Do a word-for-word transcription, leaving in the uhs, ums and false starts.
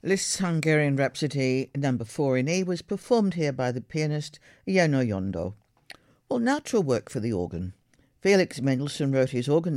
Liszt's Hungarian Rhapsody number four in E was performed here by the pianist Jónó Jondó. All natural work for the organ. Felix Mendelssohn wrote his organ